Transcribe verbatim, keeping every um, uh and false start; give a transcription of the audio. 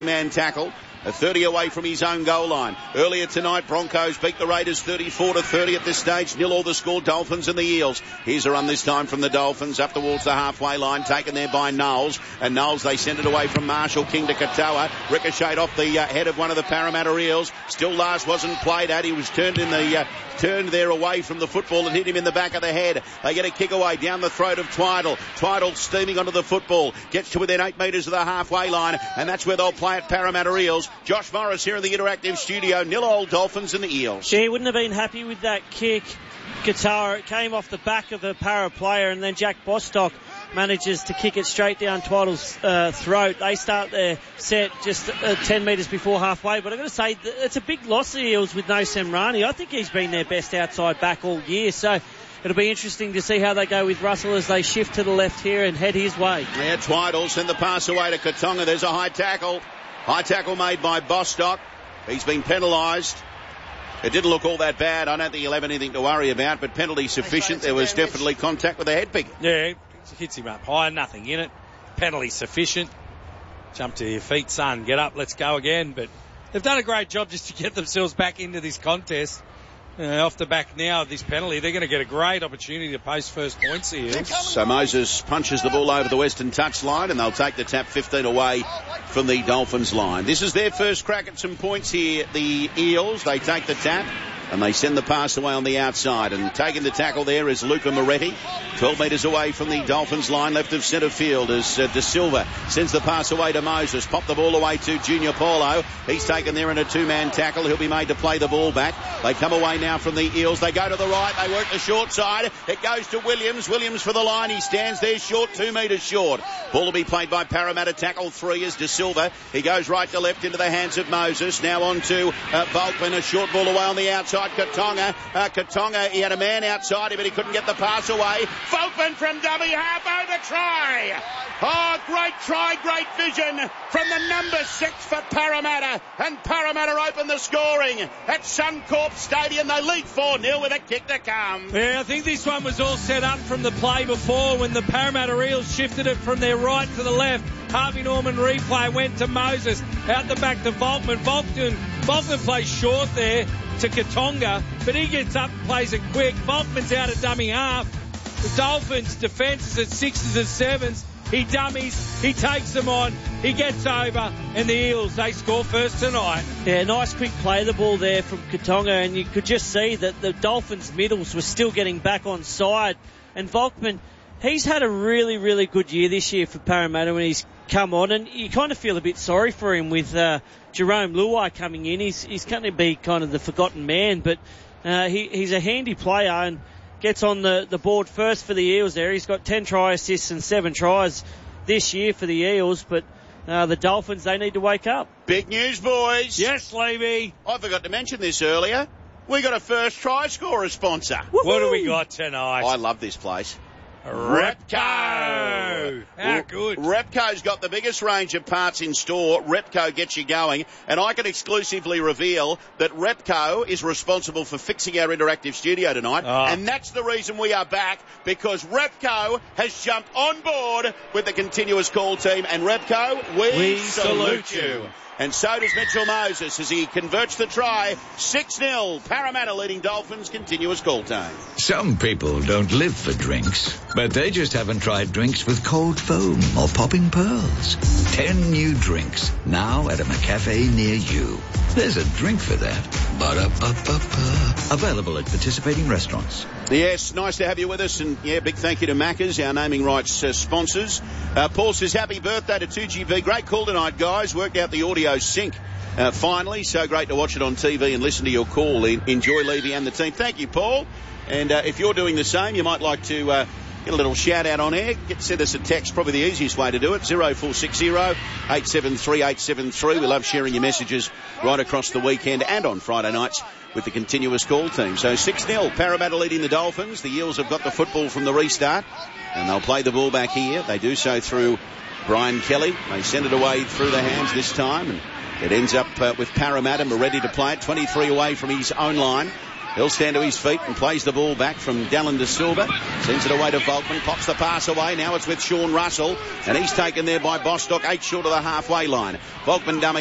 man tackle. A thirty away from his own goal line. Earlier tonight, Broncos beat the Raiders thirty-four to thirty at this stage. Nil all the score, Dolphins and the Eels. Here's a run this time from the Dolphins up towards the halfway line, taken there by Knowles. And Knowles, they send it away from Marshall King to Katoa. Ricocheted off the uh, head of one of the Parramatta Eels. Still last wasn't played at. He was turned in the uh, turned there away from the football and hit him in the back of the head. They get a kick away down the throat of Twiddle. Twiddle steaming onto the football. Gets to within eight metres of the halfway line. And that's where they'll play at Parramatta Eels. Josh Morris here in the interactive studio. Nil all Dolphins and the Eels. Yeah, he wouldn't have been happy with that kick. Qatar, it came off the back of a Para player, and then Jack Bostock manages to kick it straight down Twiddle's uh, throat. They start their set just uh, ten metres before halfway, but I've got to say, it's a big loss, the Eels, with no Semrani. I think he's been their best outside back all year, so it'll be interesting to see how they go with Russell as they shift to the left here and head his way. Yeah, Twiddle send the pass away to Katonga. There's a high tackle. High tackle made by Bostock. He's been penalised. It didn't look all that bad. I don't think he'll have anything to worry about, but penalty sufficient. There was definitely contact with the head pick. Yeah, hits him up high, nothing in it. Penalty sufficient. Jump to your feet, son. Get up, let's go again. But they've done a great job just to get themselves back into this contest. Uh, off the back now of this penalty, they're going to get a great opportunity to post first points here. So Moses punches the ball over the western touchline, and they'll take the tap fifteen away from the Dolphins line. This is their first crack at some points here, the Eels. They take the tap and they send the pass away on the outside, and taking the tackle there is Luca Moretti, twelve metres away from the Dolphins line, left of centre field, as uh, De Silva sends the pass away to Moses. Pop the ball away to Junior Paulo. He's taken there in a two-man tackle. He'll be made to play the ball back. They come away now from the Eels. They go to the right. They work the short side. It goes to Williams. Williams for the line. He stands there short, two metres short. Ball will be played by Parramatta. Tackle three is De Silva. He goes right to left into the hands of Moses. Now on to uh, Volkman. A short ball away on the outside. Katonga. Uh, Katonga, he had a man outside him, but he couldn't get the pass away. Volkman from dummy half over try. Oh, great try, great vision from the number six for Parramatta. And Parramatta open the scoring at Suncorp Stadium. They lead four nil with a kick to come. Yeah, I think this one was all set up from the play before when the Parramatta Eels shifted it from their right to the left. Harvey Norman replay went to Moses. Out the back to Volkman. Volkman, Volkman plays short there to Katonga, but he gets up and plays it quick. Volkman's out of dummy half. The Dolphins' defence is at sixes and sevens. He dummies, he takes them on, he gets over, and the Eels, they score first tonight. Yeah, nice quick play the ball there from Katonga, and you could just see that the Dolphins' middles were still getting back on side. And Volkman, he's had a really, really good year this year for Parramatta when he's come on, and you kind of feel a bit sorry for him with uh, Jerome Luai coming in. He's he's going to be kind of the forgotten man, but uh, he, he's a handy player and gets on the, the board first for the Eels there. He's got ten try assists and seven tries this year for the Eels, but uh, the Dolphins, they need to wake up. Big news, boys. Yes, Levy. I forgot to mention this earlier. We got a first try scorer sponsor. Woo-hoo. What do we got tonight? I love this place. Repco. How good. Repco's got the biggest range of parts in store. Repco gets you going. And I can exclusively reveal that Repco is responsible for fixing our interactive studio tonight. Oh. And that's the reason we are back, because Repco has jumped on board with the continuous call team. And Repco, we, we salute, salute you. you. And so does Mitchell Moses as he converts the try. six nil. Parramatta leading Dolphins continuous call time. Some people don't live for drinks, but they just haven't tried drinks with cold foam or popping pearls. Ten new drinks now at a McCafe near you. There's a drink for that. Ba-da-ba-ba-ba. Available at participating restaurants. Yes, nice to have you with us, and yeah, big thank you to Macca's, our naming rights uh, sponsors. Uh, Paul says happy birthday to two G V. Great call tonight, guys. Worked out the audio sync uh, finally. So great to watch it on T V and listen to your call. Enjoy Levy and the team. Thank you, Paul. And uh, if you're doing the same, you might like to uh, get a little shout out on air. Get, send us a text, probably the easiest way to do it. zero four six zero, eight seven three, eight seven three. We love sharing your messages right across the weekend and on Friday nights with the continuous call team. So six nil, Parramatta leading the Dolphins. The Eels have got the football from the restart, and they'll play the ball back here. They do so through Brian Kelly. They send it away through the hands this time, and it ends up uh, with Parramatta ready to play it. twenty-three away from his own line. He'll stand to his feet and plays the ball back from Dallin de Silva. Sends it away to Volkman. Pops the pass away. Now it's with Sean Russell. And he's taken there by Bostock. Eight short of the halfway line. Volkman dummy.